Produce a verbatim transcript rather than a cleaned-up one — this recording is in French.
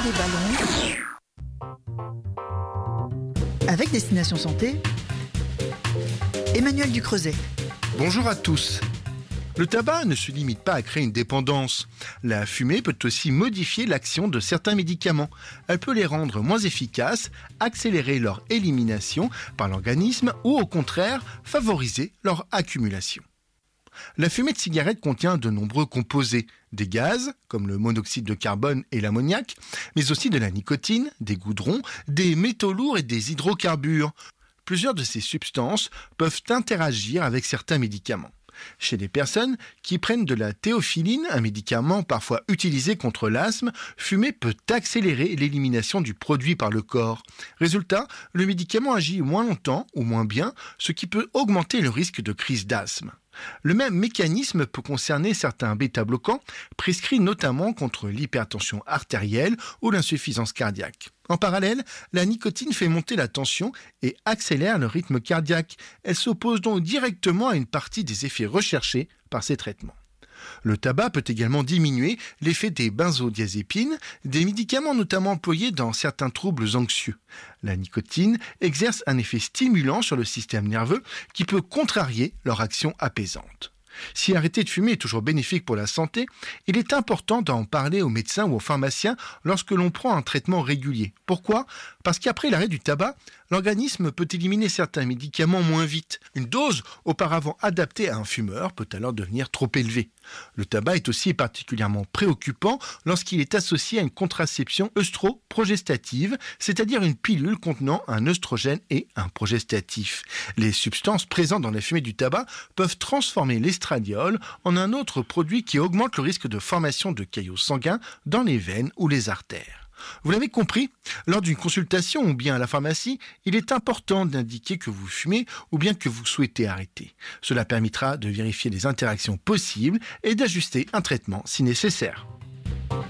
les ballons. Avec Destination Santé, Emmanuel Ducreuset. Bonjour à tous. Le tabac ne se limite pas à créer une dépendance. La fumée peut aussi modifier l'action de certains médicaments. Elle peut les rendre moins efficaces, accélérer leur élimination par l'organisme ou au contraire favoriser leur accumulation. La fumée de cigarette contient de nombreux composés, des gaz comme le monoxyde de carbone et l'ammoniac, mais aussi de la nicotine, des goudrons, des métaux lourds et des hydrocarbures. Plusieurs de ces substances peuvent interagir avec certains médicaments. Chez les personnes qui prennent de la théophiline, un médicament parfois utilisé contre l'asthme, fumer peut accélérer l'élimination du produit par le corps. Résultat, le médicament agit moins longtemps ou moins bien, ce qui peut augmenter le risque de crise d'asthme. Le même mécanisme peut concerner certains bêta-bloquants, prescrits notamment contre l'hypertension artérielle ou l'insuffisance cardiaque. En parallèle, la nicotine fait monter la tension et accélère le rythme cardiaque. Elle s'oppose donc directement à une partie des effets recherchés par ces traitements. Le tabac peut également diminuer l'effet des benzodiazépines, des médicaments notamment employés dans certains troubles anxieux. La nicotine exerce un effet stimulant sur le système nerveux qui peut contrarier leur action apaisante. Si arrêter de fumer est toujours bénéfique pour la santé, il est important d'en parler aux médecins ou aux pharmaciens lorsque l'on prend un traitement régulier. Pourquoi ? Parce qu'après l'arrêt du tabac, l'organisme peut éliminer certains médicaments moins vite. Une dose auparavant adaptée à un fumeur peut alors devenir trop élevée. Le tabac est aussi particulièrement préoccupant lorsqu'il est associé à une contraception œstroprogestative, c'est-à-dire une pilule contenant un œstrogène et un progestatif. Les substances présentes dans la fumée du tabac peuvent transformer l'estradiol en un autre produit qui augmente le risque de formation de caillots sanguins dans les veines ou les artères. Vous l'avez compris, lors d'une consultation ou bien à la pharmacie, il est important d'indiquer que vous fumez ou bien que vous souhaitez arrêter. Cela permettra de vérifier les interactions possibles et d'ajuster un traitement si nécessaire.